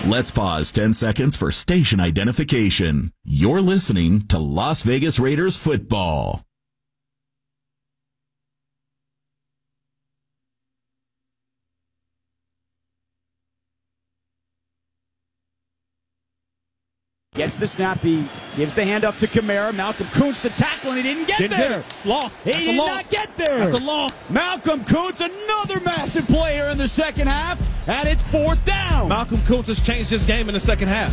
Let's pause 10 seconds for station identification. You're listening to Las Vegas Raiders football. Gets the snap, he gives the handoff to Kamara. Malcolm Koonce to tackle, and he didn't get there. It's lost. He did not get there. That's a loss. Malcolm Koonce, another massive play here in the second half, and it's 4th down. Malcolm Koonce has changed his game in the second half.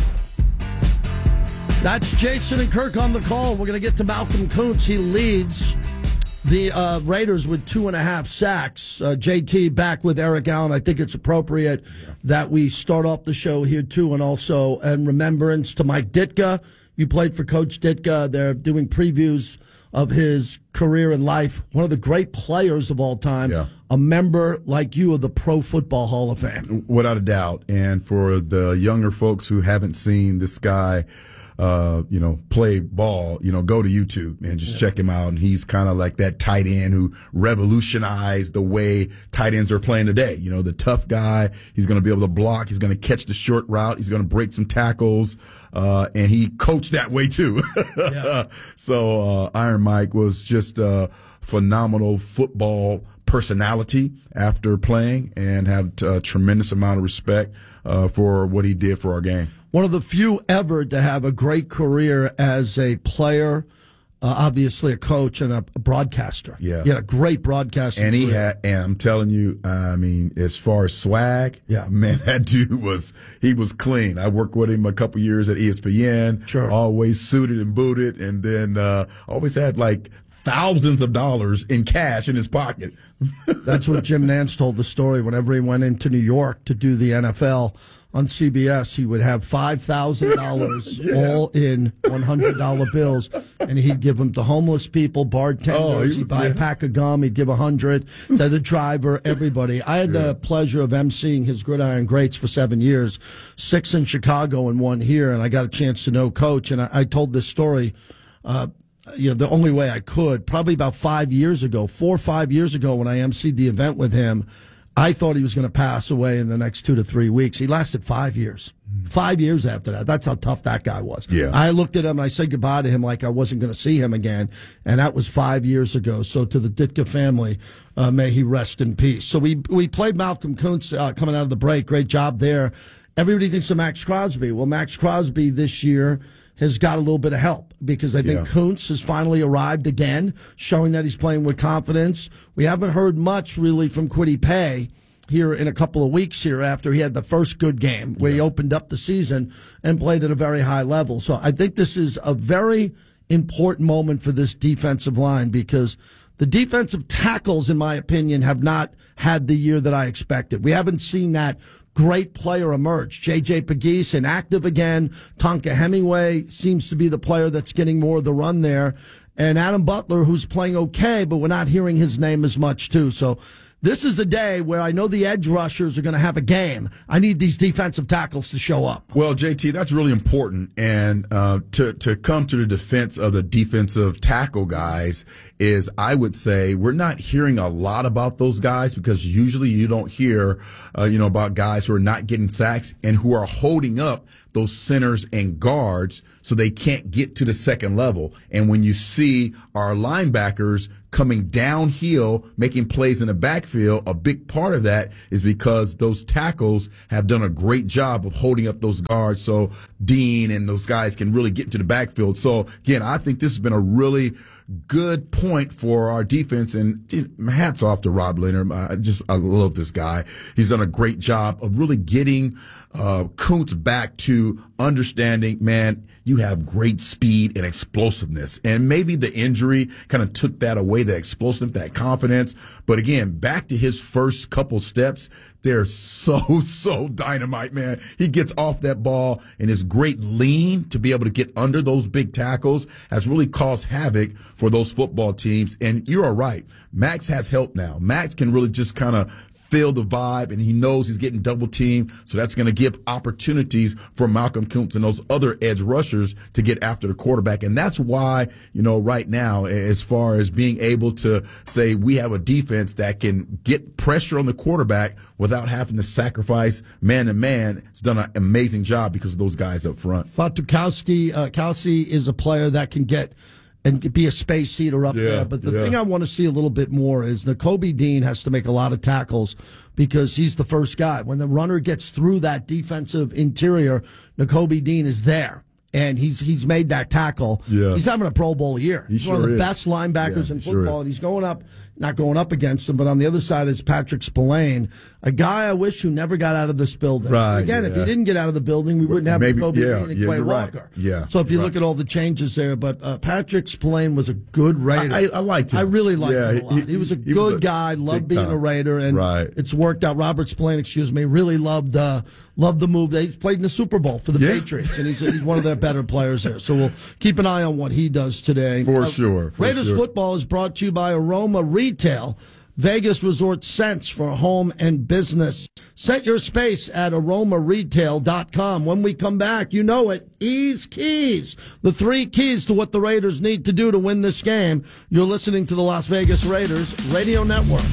That's Jason and Kirk on the call. We're going to get to Malcolm Koonce. He leads the Raiders with 2.5 sacks. JT back with Eric Allen. I think it's appropriate that we start off the show here, too, and also in remembrance to Mike Ditka. You played for Coach Ditka. They're doing previews of his career and life. One of the great players of all time. Yeah. A member like you of the Pro Football Hall of Fame. Without a doubt. And for the younger folks who haven't seen this guy play ball, go to YouTube and just check him out. And he's kind of like that tight end who revolutionized the way tight ends are playing today. The tough guy. He's going to be able to block. He's going to catch the short route. He's going to break some tackles. And he coached that way too. Yeah. So, Iron Mike was just a phenomenal football personality after playing, and have a tremendous amount of respect for what he did for our game. One of the few ever to have a great career as a player, obviously a coach and a broadcaster. Yeah. He had a great broadcaster. And and I'm telling you, as far as swag, man, that dude was clean. I worked with him a couple years at ESPN. Sure. Always suited and booted, and then always had like thousands of dollars in cash in his pocket. That's what Jim Nantz told the story. Whenever he went into New York to do the NFL on CBS, he would have $5,000 all in $100 bills, and he'd give them to homeless people, bartenders. He'd buy a pack of gum. He'd give 100 to the driver, everybody. I had the pleasure of emceeing his Gridiron Greats for 7 years, 6 in Chicago and 1 here, and I got a chance to know Coach, and I told this story the only way I could, probably about 5 years ago, 4 or 5 years ago, when I emceed the event with him. I thought he was going to pass away in the next 2 to 3 weeks. He lasted 5 years. 5 years after that. That's how tough that guy was. Yeah. I looked at him and I said goodbye to him like I wasn't going to see him again. And that was 5 years ago. So to the Ditka family, may he rest in peace. So we played Malcolm Koonce coming out of the break. Great job there. Everybody thinks of Max Crosby. Well, Max Crosby this year has got a little bit of help because I think Koonce has finally arrived again, showing that he's playing with confidence. We haven't heard much really from Kwity Paye here in a couple of weeks here after he had the first good game where he opened up the season and played at a very high level. So I think this is a very important moment for this defensive line because the defensive tackles, in my opinion, have not had the year that I expected. We haven't seen that great player emerge. J.J. Pegues inactive again. Tonka Hemingway seems to be the player that's getting more of the run there. And Adam Butler, who's playing okay, but we're not hearing his name as much, too. So this is a day where I know the edge rushers are going to have a game. I need these defensive tackles to show up. Well, JT, that's really important. And to come to the defense of the defensive tackle guys is, I would say, we're not hearing a lot about those guys because usually you don't hear, about guys who are not getting sacks and who are holding up those centers and guards so they can't get to the second level. And when you see our linebackers coming downhill, making plays in the backfield, a big part of that is because those tackles have done a great job of holding up those guards so Dean and those guys can really get into the backfield. So, again, I think this has been a really good point for our defense, and hats off to Rob Leonard. I love this guy. He's done a great job of really getting Koonce back to understanding, man, you have great speed and explosiveness. And maybe the injury kind of took that away, the explosiveness, that confidence. But again, back to his first couple steps, they're so dynamite, man. He gets off that ball, and his great lean to be able to get under those big tackles has really caused havoc for those football teams. And you are right. Max has help now. Max can really just kind of feel the vibe, and he knows he's getting double teamed. So that's going to give opportunities for Malcolm Koonce and those other edge rushers to get after the quarterback. And that's why, right now, as far as being able to say we have a defense that can get pressure on the quarterback without having to sacrifice man-to-man, it's done an amazing job because of those guys up front. Fatu Kelsey is a player that can get and be a space eater up there. But the thing I want to see a little bit more is Nakobe Dean has to make a lot of tackles because he's the first guy. When the runner gets through that defensive interior, Nakobe Dean is there. And he's made that tackle. Yeah. He's having a Pro Bowl year. He's one of the best linebackers in football, and he's not going up against him, but on the other side is Patrick Spillane, a guy I wish who never got out of this building. Right, Again, if he didn't get out of the building, we wouldn't have Nakobe Dean and Clay Walker. Right. Yeah. So if you look at all the changes there, but Patrick Spillane was a good Raider. I liked him. I really liked him a lot. He was a good guy, loved being a Raider, and it's worked out. Robert Spillane, really loved the move. He's played in the Super Bowl for the Patriots, and he's one of their better players there. So we'll keep an eye on what he does today. For sure. Raiders football is brought to you by Aroma Retail, Vegas Resort Scents for home and business. Set your space at aromaretail.com. When we come back, you know it, E's Keys. The 3 keys to what the Raiders need to do to win this game. You're listening to the Las Vegas Raiders Radio Network.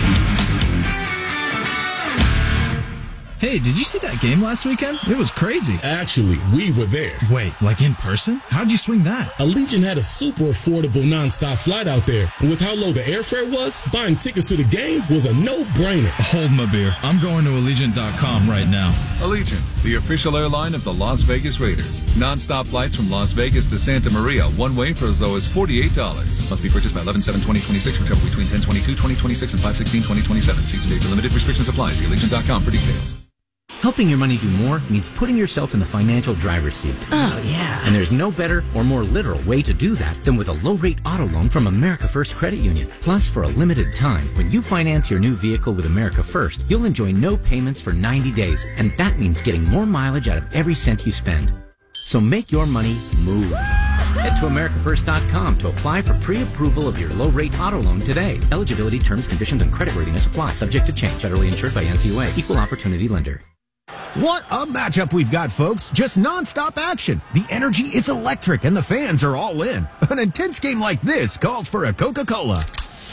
Hey, did you see that game last weekend? It was crazy. Actually, we were there. Wait, like in person? How'd you swing that? Allegiant had a super affordable nonstop flight out there. And with how low the airfare was, buying tickets to the game was a no-brainer. Hold my beer. I'm going to Allegiant.com right now. Allegiant, the official airline of the Las Vegas Raiders. Nonstop flights from Las Vegas to Santa Maria, one way for as low as $48. Must be purchased by 11/7/2026 for travel between 10/22/2026 and 5/16/2027. Seats and dates are limited. Restrictions apply. See Allegiant.com for details. Helping your money do more means putting yourself in the financial driver's seat. Oh, yeah. And there's no better or more literal way to do that than with a low-rate auto loan from America First Credit Union. Plus, for a limited time, when you finance your new vehicle with America First, you'll enjoy no payments for 90 days. And that means getting more mileage out of every cent you spend. So make your money move. Head to AmericaFirst.com to apply for pre-approval of your low-rate auto loan today. Eligibility, terms, conditions, and creditworthiness apply. Subject to change. Federally insured by NCUA. Equal opportunity lender. What a matchup we've got, folks. Just nonstop action. The energy is electric and the fans are all in. An intense game like this calls for a Coca-Cola.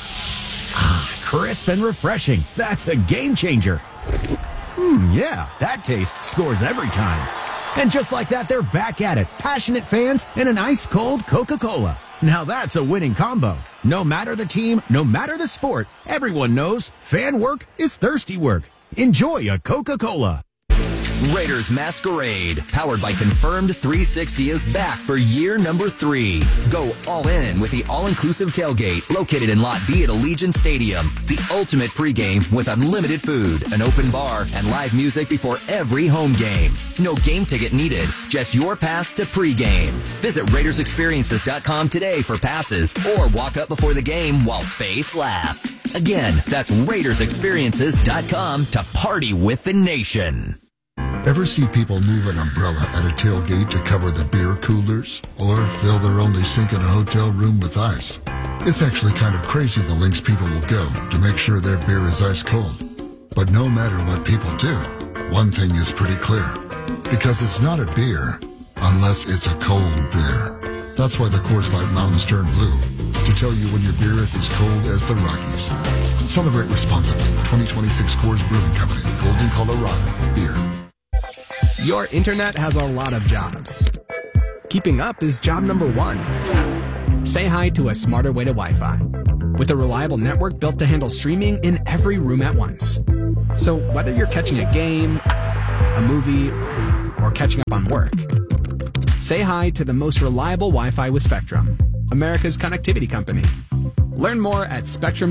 Crisp and refreshing. That's a game changer. Yeah, that taste scores every time. And just like that, they're back at it. Passionate fans and an ice-cold Coca-Cola. Now that's a winning combo. No matter the team, no matter the sport, everyone knows fan work is thirsty work. Enjoy a Coca-Cola. Raiders Masquerade, powered by Confirmed 360, is back for year number 3. Go all in with the all-inclusive tailgate located in Lot B at Allegiant Stadium. The ultimate pregame with unlimited food, an open bar, and live music before every home game. No game ticket needed, just your pass to pregame. Visit RaidersExperiences.com today for passes or walk up before the game while space lasts. Again, that's RaidersExperiences.com to party with the nation. Ever see people move an umbrella at a tailgate to cover the beer coolers? Or fill their only sink in a hotel room with ice? It's actually kind of crazy the lengths people will go to make sure their beer is ice cold. But no matter what people do, one thing is pretty clear. Because it's not a beer unless it's a cold beer. That's why the Coors Light Mountains turn blue, to tell you when your beer is as cold as the Rockies. Celebrate responsibly. 2026 Coors Brewing Company, Golden, Colorado. Beer. Your internet has a lot of jobs. Keeping up is job number 1. Say hi to a smarter way to Wi-Fi. With a reliable network built to handle streaming in every room at once. So whether you're catching a game, a movie, or catching up on work, say hi to the most reliable Wi-Fi with Spectrum, America's connectivity company. Learn more at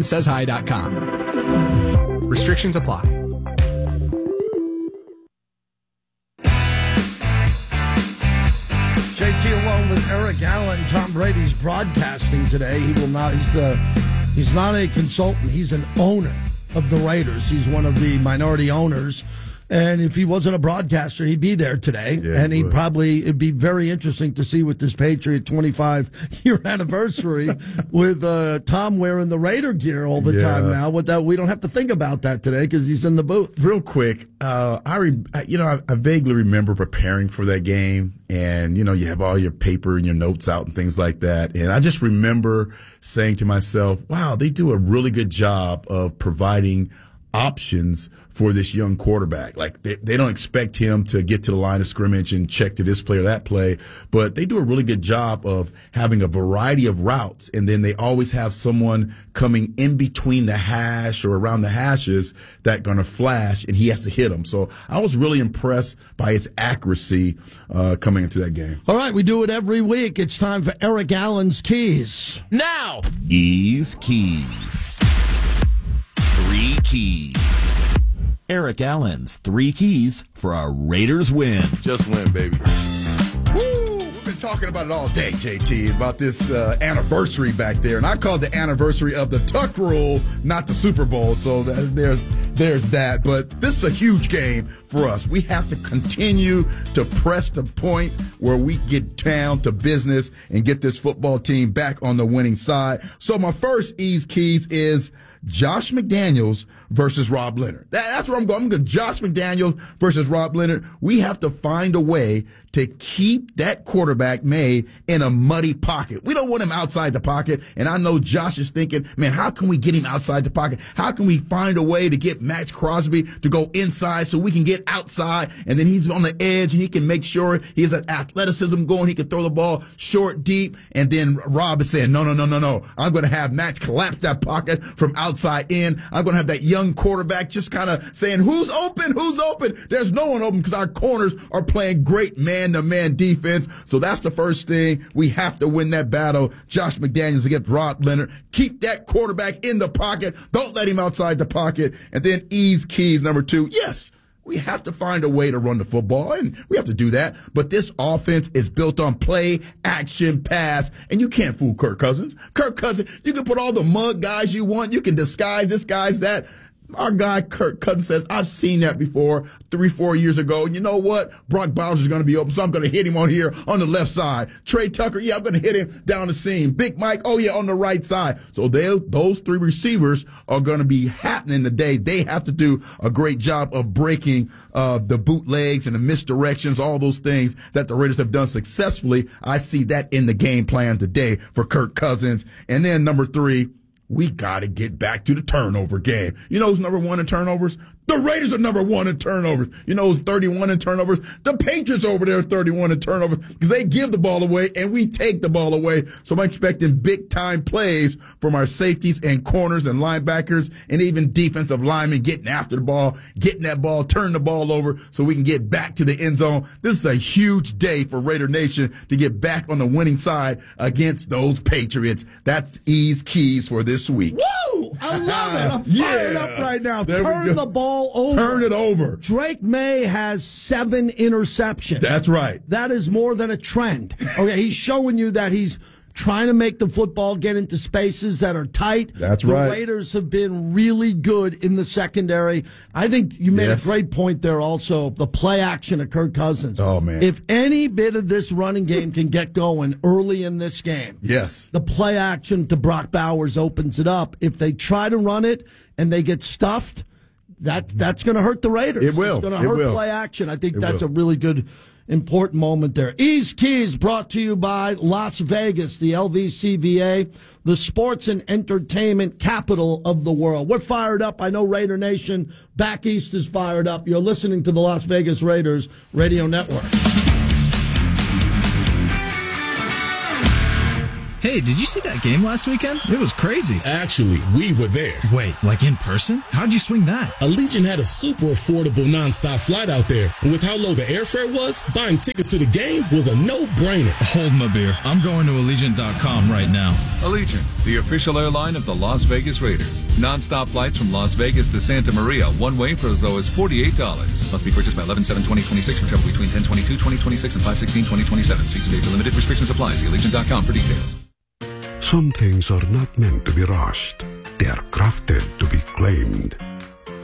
SpectrumSaysHi.com. Restrictions apply. JT along with Eric Allen. Tom Brady's broadcasting today. He's not a consultant. He's an owner of the Raiders. He's one of the minority owners. And if he wasn't a broadcaster, he'd be there today. Yeah, and it'd be very interesting to see with this Patriot 25-year anniversary with Tom wearing the Raider gear all the time now. We don't have to think about that today because he's in the booth. Real quick, I vaguely remember preparing for that game, and you have all your paper and your notes out and things like that. And I just remember saying to myself, "Wow, they do a really good job of providing options for this young quarterback. Like they don't expect him to get to the line of scrimmage and check to this play or that play, but they do a really good job of having a variety of routes, and then they always have someone coming in between the hash or around the hashes that going to flash, and he has to hit them." So I was really impressed by his accuracy coming into that game. All right, we do it every week. It's time for Eric Allen's Keys. Now, Ease Keys. 3 keys. Eric Allen's 3 keys for a Raiders win. Just win, baby. Woo! We've been talking about it all day, JT, about this anniversary back there. And I call it the anniversary of the Tuck Rule, not the Super Bowl. So there's that. But this is a huge game for us. We have to continue to press the point where we get down to business and get this football team back on the winning side. So my first Ease Keys is Josh McDaniels versus Rob Leonard. That's where I'm going. I'm going Josh McDaniels versus Rob Leonard. We have to find a way to keep that quarterback made in a muddy pocket. We don't want him outside the pocket. And I know Josh is thinking, man, how can we get him outside the pocket? How can we find a way to get Max Crosby to go inside so we can get outside, and then he's on the edge and he can make sure he has that athleticism going. He can throw the ball short, deep. And then Rob is saying, no. I'm going to have Max collapse that pocket from outside in. I'm going to have that young quarterback just kind of saying, who's open? There's no one open because our corners are playing great man-to-man defense. So that's the first thing. We have to win that battle. Josh McDaniels against Rob Leonard. Keep that quarterback in the pocket. Don't let him outside the pocket. And then Ease Keys number 2. Yes, we have to find a way to run the football, and we have to do that. But this offense is built on play, action, pass, and you can't fool Kirk Cousins. Kirk Cousins, you can put all the mug guys you want. You can disguise this, guys, that. Our guy, Kirk Cousins, says, I've seen that before 3-4 years ago. And you know what? Brock Bowers is going to be open, so I'm going to hit him on here on the left side. Trey Tucker, I'm going to hit him down the seam. Big Mike, on the right side. So those 3 receivers are going to be happening today. They have to do a great job of breaking the bootlegs and the misdirections, all those things that the Raiders have done successfully. I see that in the game plan today for Kirk Cousins. And then number 3, we got to get back to the turnover game. You know who's number 1 in turnovers? The Raiders are number 1 in turnovers. You know who's 31 in turnovers? The Patriots over there are 31 in turnovers because they give the ball away and we take the ball away. So I'm expecting big-time plays from our safeties and corners and linebackers and even defensive linemen getting after the ball, getting that ball, turning the ball over so we can get back to the end zone. This is a huge day for Raider Nation to get back on the winning side against those Patriots. That's Ease Keys for this week. Woo! I love it. I'm fired up right now. Turn the ball over. Turn it over. Drake May has 7 interceptions. That's right. That is more than a trend. Okay, he's showing you that he's trying to make the football get into spaces that are tight. That's right. The Raiders have been really good in the secondary. I think you made a great point there also, the play action of Kirk Cousins. Oh, man. If any bit of this running game can get going early in this game, the play action to Brock Bowers opens it up. If they try to run it and they get stuffed, that's going to hurt the Raiders. It will. It's going to hurt play action. I think that's a really good, important moment there. Ease Keys brought to you by Las Vegas, the LVCVA, the sports and entertainment capital of the world. We're fired up. I know Raider Nation back east is fired up. You're listening to the Las Vegas Raiders Radio Network. Hey, did you see that game last weekend? It was crazy. Actually, we were there. Wait, like in person? How'd you swing that? Allegiant had a super affordable nonstop flight out there. And with how low the airfare was, buying tickets to the game was a no-brainer. Hold my beer. I'm going to Allegiant.com right now. Allegiant, the official airline of the Las Vegas Raiders. Nonstop flights from Las Vegas to Santa Maria, one way for as low as $48. Must be purchased by 11/7/2026 for travel between 10/22/2026 and 5/16/2027. Seats may be limited. Restrictions apply. See Allegiant.com for details. Some things are not meant to be rushed. They are crafted to be claimed.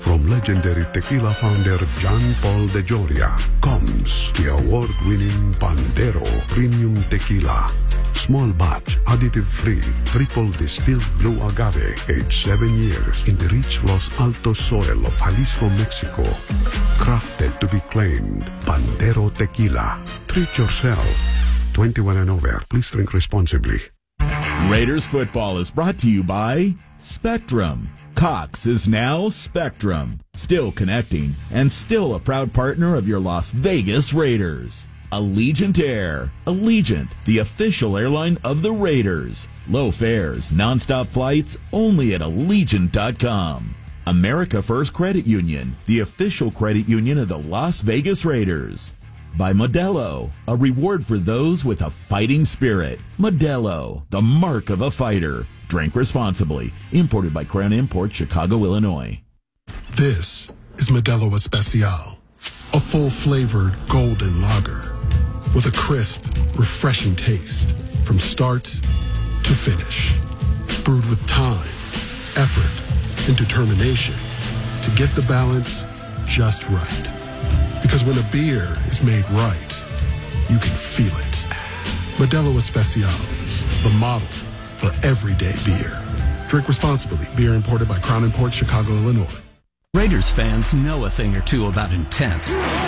From legendary tequila founder John Paul de Joria comes the award-winning Pandero Premium Tequila. Small batch, additive-free, triple distilled blue agave, aged 7 years in the rich Los Altos soil of Jalisco, Mexico. Crafted to be claimed, Pandero Tequila. Treat yourself. 21 and over. Please drink responsibly. Raiders football is brought to you by Spectrum. Cox is now Spectrum, still connecting and still a proud partner of your Las Vegas Raiders. Allegiant Air. Allegiant, the official airline of the Raiders. Low fares, nonstop flights, only at Allegiant.com. America First Credit Union, the official credit union of the Las Vegas Raiders. By Modelo, a reward for those with a fighting spirit. Modelo, the mark of a fighter. Drink responsibly. Imported by Crown Imports, Chicago, Illinois. This is Modelo Especial, a full-flavored golden lager with a crisp, refreshing taste from start to finish. Brewed with time, effort, and determination to get the balance just right. Because when a beer is made right, you can feel it. Modelo Especial, the model for everyday beer. Drink responsibly. Beer imported by Crown Imports, Chicago, Illinois. Raiders fans know a thing or two about intense.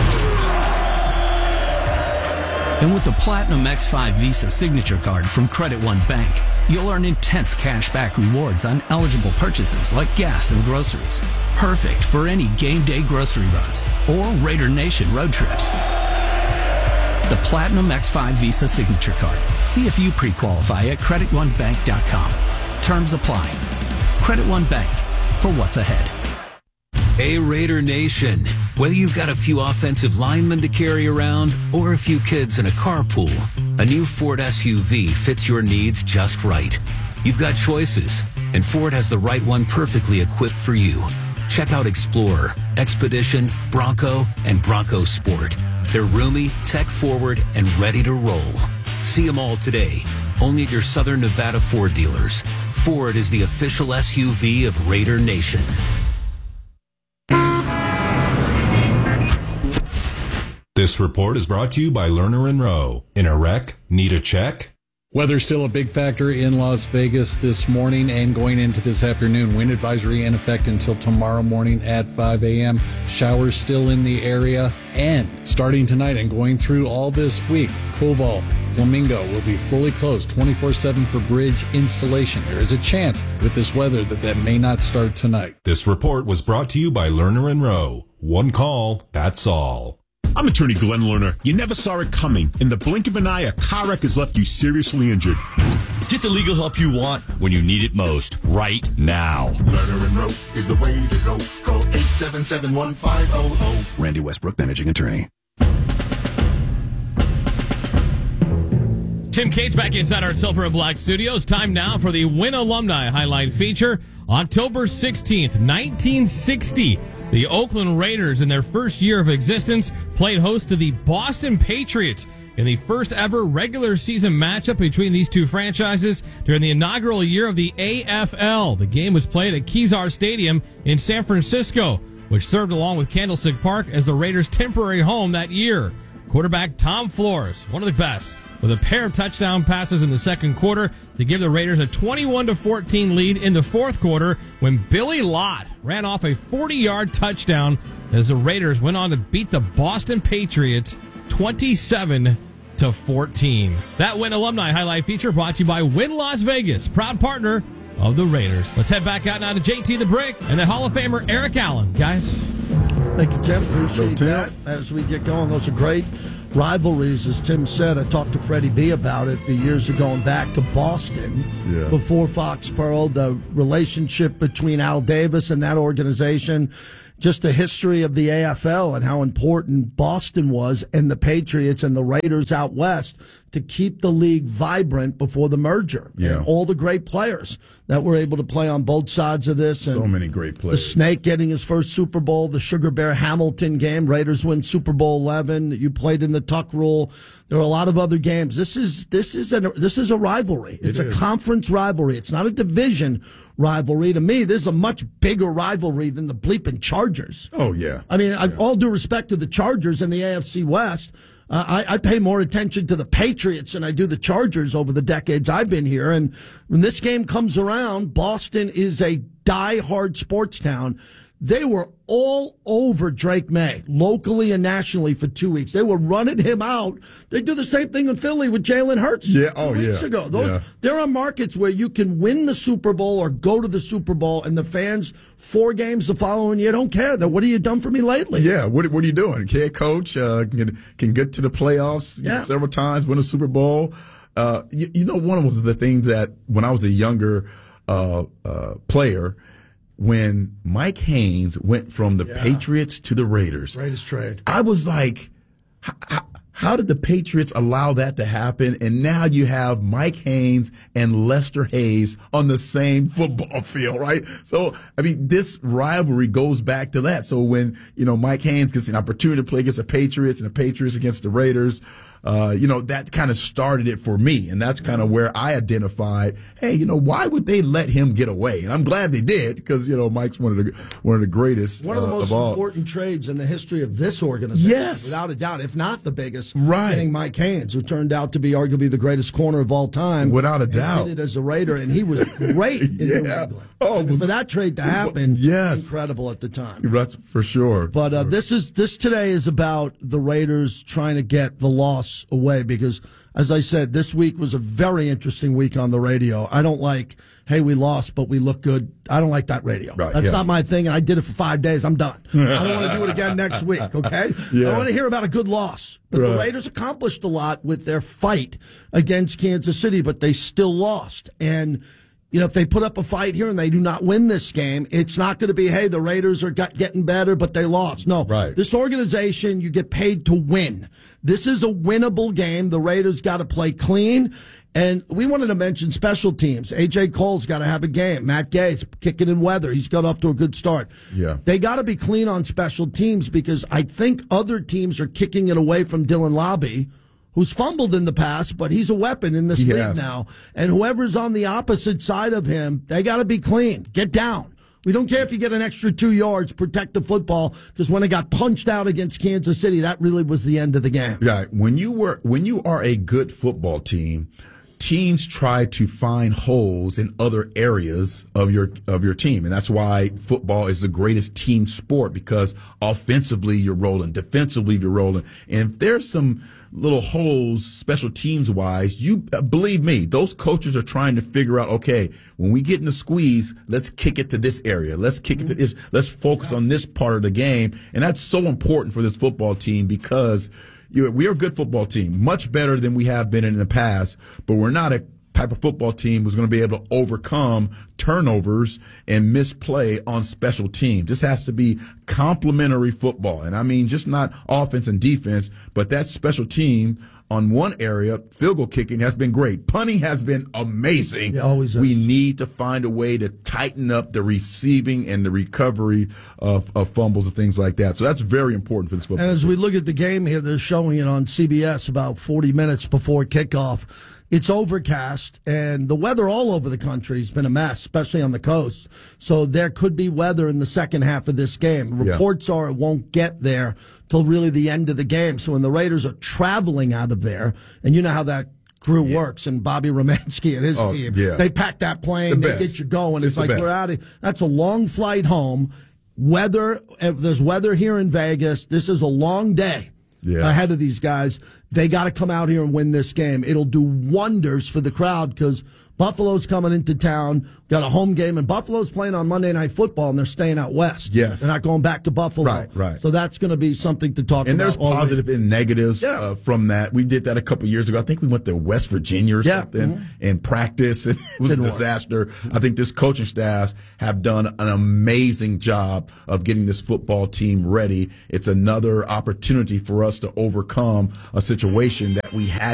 And with the Platinum X5 Visa Signature Card from Credit One Bank, you'll earn intense cash back rewards on eligible purchases like gas and groceries. Perfect for any game day grocery runs or Raider Nation road trips. The Platinum X5 Visa Signature Card. See if you pre-qualify at CreditOneBank.com. Terms apply. Credit One Bank, for what's ahead. Hey, Raider Nation. Whether you've got a few offensive linemen to carry around or a few kids in a carpool, a new Ford SUV fits your needs just right. You've got choices, and Ford has the right one perfectly equipped for you. Check out Explorer, Expedition, Bronco, and Bronco Sport. They're roomy, tech-forward, and ready to roll. See them all today, only at your Southern Nevada Ford dealers. Ford is the official SUV of Raider Nation. This report is brought to you by Lerner & Rowe. In a wreck? Need a check? Weather's still a big factor in Las Vegas this morning and going into this afternoon. Wind advisory in effect until tomorrow morning at 5 a.m. Showers still in the area. And starting tonight and going through all this week, Koval Flamingo will be fully closed 24/7 for bridge installation. There is a chance with this weather that may not start tonight. This report was brought to you by Lerner & Rowe. One call, that's all. I'm attorney Glenn Lerner. You never saw it coming. In the blink of an eye, a car wreck has left you seriously injured. Get the legal help you want when you need it most, right now. Lerner & Rowe is the way to go. Call 877-1500. Randy Westbrook, managing attorney. Tim Cates back inside our Silver and Black studios. Time now for the Win Alumni Highlight feature. October 16th, 1960. The Oakland Raiders, in their first year of existence, played host to the Boston Patriots in the first ever regular season matchup between these two franchises during the inaugural year of the AFL. The game was played at Kezar Stadium in San Francisco, which served along with Candlestick Park as the Raiders' temporary home that year. Quarterback Tom Flores, one of the best, with a pair of touchdown passes in the second quarter to give the Raiders a 21-14 lead in the fourth quarter when Billy Lott ran off a 40-yard touchdown as the Raiders went on to beat the Boston Patriots 27-14. That Win Alumni Highlight feature brought to you by Win Las Vegas, proud partner of the Raiders. Let's head back out now to JT the Brick and the Hall of Famer Eric Allen. Guys. Thank you, Tim. Appreciate that. As we get going, those are great rivalries, as Tim said. I talked to Freddie B about it the years of going back to Boston before Foxborough, the relationship between Al Davis and that organization, just the history of the AFL and how important Boston was and the Patriots and the Raiders out west to keep the league vibrant before the merger. Yeah. And all the great players that were able to play on both sides of this. And so many great players. The Snake getting his first Super Bowl, the Sugar Bear Hamilton game, Raiders win Super Bowl 11. You played in the Tuck Rule. There are a lot of other games. This is a rivalry. It's a conference rivalry. It's not a division rivalry. To me, this is a much bigger rivalry than the bleeping Chargers. Oh, yeah. I mean, all due respect to the Chargers and the AFC West, I pay more attention to the Patriots than I do the Chargers over the decades I've been here. And when this game comes around, Boston is a die-hard sports town. They were all over Drake May, locally and nationally, for 2 weeks. They were running him out. They do the same thing in Philly with Jalen Hurts 2 weeks ago. There are markets where you can win the Super Bowl or go to the Super Bowl, and the fans 4 games the following year don't care. What have you done for me lately? Yeah, what are you doing? Head coach can get to the playoffs several times, win a Super Bowl. One of the things that when I was a younger player, when Mike Haynes went from the Patriots to the Raiders. Greatest trade. I was like, how did the Patriots allow that to happen? And now you have Mike Haynes and Lester Hayes on the same football field, right? So, I mean, this rivalry goes back to that. So when, Mike Haynes gets an opportunity to play against the Patriots and the Patriots against the Raiders, that kind of started it for me. And that's kind of where I identified, hey, why would they let him get away? And I'm glad they did because, Mike's one of the greatest One of the most important trades in the history of this organization. Yes. Without a doubt, if not the biggest. Right. Getting Mike Haynes, who turned out to be arguably the greatest corner of all time. Without a doubt. Did it as a Raider, and he was great in New England. For that trade to happen, incredible at the time. That's for sure. But this today is about the Raiders trying to get the loss away because, as I said, this week was a very interesting week on the radio. I don't like, hey, we lost, but we look good. I don't like that radio. Right, That's not my thing, and I did it for 5 days. I'm done. I don't want to do it again next week, okay? I want to hear about a good loss. But the Raiders accomplished a lot with their fight against Kansas City, but they still lost. And if they put up a fight here and they do not win this game, it's not going to be, hey, the Raiders are getting better, but they lost. No. This organization, you get paid to win. This is a winnable game. The Raiders got to play clean. And we wanted to mention special teams. A.J. Cole's got to have a game. Matt Gay's kicking in weather. He's got off to a good start. Yeah. They got to be clean on special teams because I think other teams are kicking it away from Dylan Lobby, who's fumbled in the past, but he's a weapon in this league now. And whoever's on the opposite side of him, they got to be clean. Get down. We don't care if you get an extra 2 yards, protect the football, because when it got punched out against Kansas City, that really was the end of the game. Right. When you are a good football team, teams try to find holes in other areas of your team. And that's why football is the greatest team sport, because offensively you're rolling, defensively you're rolling. And if there's some little holes special teams wise, you believe me, those coaches are trying to figure out, okay, when we get in the squeeze, let's kick it to this area. Let's kick it to this. Let's focus on this part of the game. And that's so important for this football team because we are a good football team, much better than we have been in the past, but we're not a type of football team who's going to be able to overcome turnovers and misplay on special teams. This has to be complementary football. And I mean, just not offense and defense, but that special team on one area, field goal kicking has been great. Punting has been amazing. It always is. We need to find a way to tighten up the receiving and the recovery of fumbles and things like that. So that's very important for this football. And as we look at the game here, they're showing it on CBS about 40 minutes before kickoff. It's overcast, and the weather all over the country has been a mess, especially on the coast. So there could be weather in the second half of this game. Reports are it won't get there till really the end of the game. So when the Raiders are traveling out of there, and you know how that crew works, and Bobby Romanski and his team, they pack that plane, they get you going. It's like we're out of. That's a long flight home. Weather, if there's weather here in Vegas, this is a long day ahead of these guys. They got to come out here and win this game. It'll do wonders for the crowd because Buffalo's coming into town, got a home game, and Buffalo's playing on Monday Night Football, and they're staying out west. Yes. They're not going back to Buffalo. Right. So that's going to be something to talk about. And there's positive and negatives from that. We did that a couple years ago. I think we went to West Virginia or something and practice. And it was a disaster. I think this coaching staff have done an amazing job of getting this football team ready. It's another opportunity for us to overcome a situation that we hadn't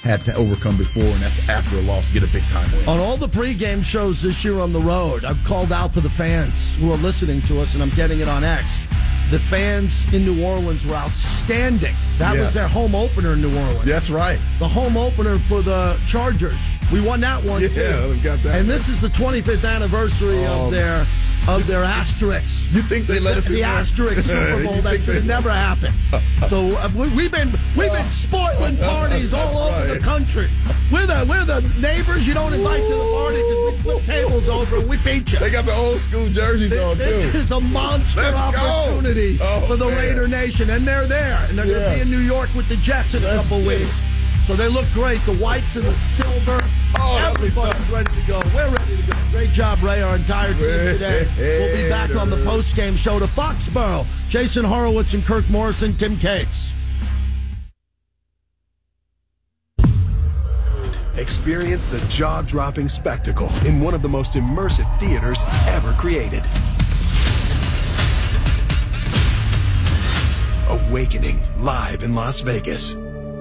had to overcome before, and that's after a loss, get a big-time win. On all the pregame shows this year on the road, I've called out to the fans who are listening to us, and I'm getting it on X. The fans in New Orleans were outstanding. That was their home opener in New Orleans. That's right. The home opener for the Chargers. We won that one, too. Yeah, we got that. And this is the 25th anniversary of their asterisk. You think they let us in the asterisk Super Bowl that should have never happened. So we've been spoiling parties all over the country. We're the neighbors you don't invite to the party because we flip tables over and we beat you. They got the old school jerseys on, too. This is a monster opportunity for the Raider Nation, and they're there. And they're going to be in New York with the Jets in a couple weeks. So they look great. The whites and the silver. Everybody's ready to go. We're ready to go. Great job, Ray, our entire team today. We'll be back on the post-game show to Foxborough. Jason Horowitz and Kirk Morrison, Tim Cates. Experience the jaw-dropping spectacle in one of the most immersive theaters ever created. Awakening, live in Las Vegas.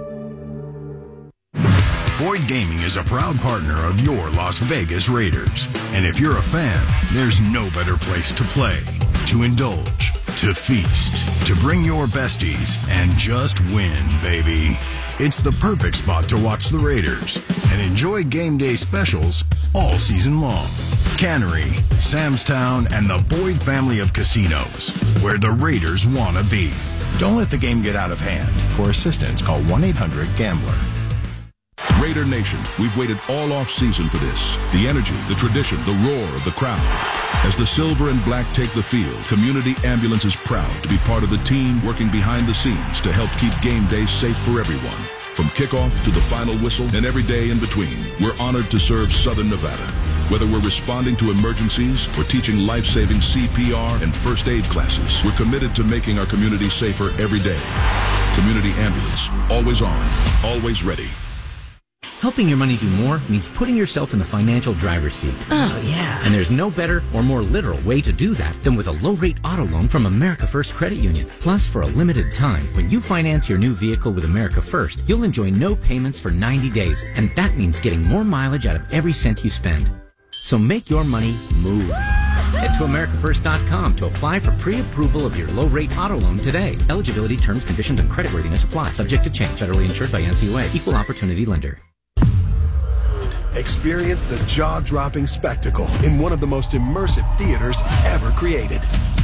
Boyd Gaming is a proud partner of your Las Vegas Raiders. And if you're a fan, there's no better place to play, to indulge, to feast, to bring your besties, and just win, baby. It's the perfect spot to watch the Raiders and enjoy game day specials all season long. Cannery, Sam's Town, and the Boyd family of casinos, where the Raiders want to be. Don't let the game get out of hand. For assistance, call 1-800-GAMBLER. Raider Nation, we've waited all off-season for this. The energy, the tradition, the roar of the crowd. As the silver and black take the field, Community Ambulance is proud to be part of the team working behind the scenes to help keep game day safe for everyone. From kickoff to the final whistle and every day in between, we're honored to serve Southern Nevada. Whether we're responding to emergencies or teaching life-saving CPR and first aid classes, we're committed to making our community safer every day. Community Ambulance, always on, always ready. Helping your money do more means putting yourself in the financial driver's seat. Oh, yeah. And there's no better or more literal way to do that than with a low-rate auto loan from America First Credit Union. Plus, for a limited time, when you finance your new vehicle with America First, you'll enjoy no payments for 90 days. And that means getting more mileage out of every cent you spend. So make your money move. Head to AmericaFirst.com to apply for pre-approval of your low-rate auto loan today. Eligibility, terms, conditions, and creditworthiness apply. Subject to change. Federally insured by NCUA. Equal Opportunity Lender. Experience the jaw-dropping spectacle in one of the most immersive theaters ever created.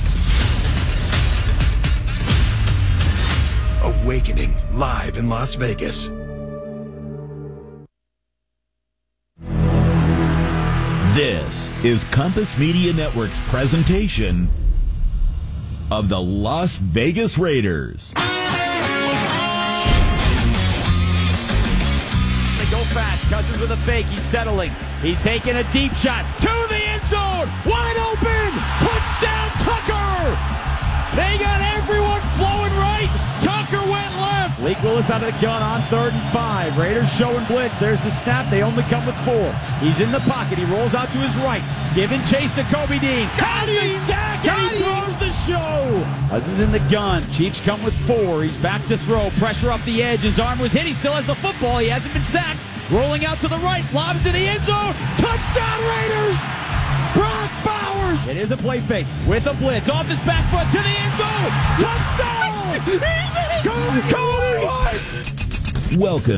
Awakening, live in Las Vegas. This is Compass Media Network's presentation of the Las Vegas Raiders. Fast. Cousins with a fake. He's settling. He's taking a deep shot to the end zone. Wide open. Touchdown, Tucker. They got everyone flowing right. Tucker went left. Leak Willis out of the gun on 3rd and 5. Raiders showing blitz. There's the snap. They only come with 4. He's in the pocket. He rolls out to his right. Giving chase to Kobe Dean. Has the sack and he throws the show. Cousins in the gun. Chiefs come with 4. He's back to throw. Pressure off the edge. His arm was hit. He still has the football. He hasn't been sacked. Rolling out to the right, lobs to the end zone. Touchdown Raiders! Brock Bowers! It is a play fake with a blitz off his back foot to the end zone. Touchdown! He's in it! Kobe! Welcome